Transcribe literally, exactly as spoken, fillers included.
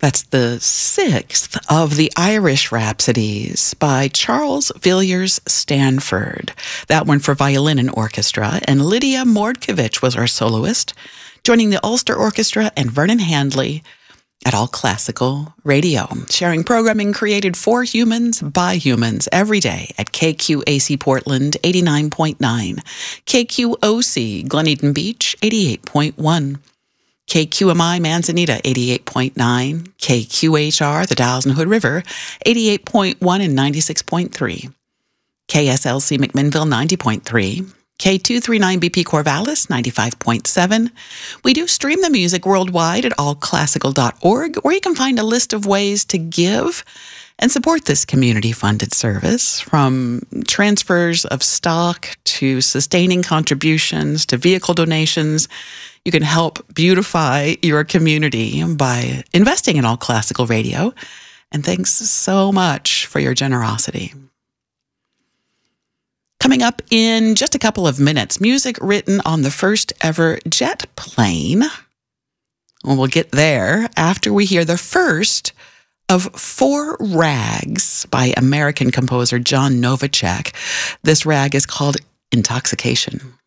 That's the sixth of the Irish Rhapsodies by Charles Villiers Stanford. That one for violin and orchestra. And Lydia Mordkovich was our soloist, joining the Ulster Orchestra and Vernon Handley at All Classical Radio, sharing programming created for humans by humans every day at K Q A C Portland eighty-nine point nine, K Q O C Glen Beach eighty-eight point one, K Q M I Manzanita eighty-eight point nine, K Q H R the Dalles and Hood River eighty-eight point one and ninety-six point three, K S L C McMinnville ninety point three, K two thirty-nine B P Corvallis ninety-five point seven. We do stream the music worldwide at all classical dot org, where you can find a list of ways to give and support this community-funded service, from transfers of stock to sustaining contributions to vehicle donations. You can help beautify your community by investing in All Classical Radio. And thanks so much for your generosity. Coming up in just a couple of minutes, music written on the first ever jet plane. Well, we'll get there after we hear the first of four rags by American composer John Novacek. This rag is called Intoxication.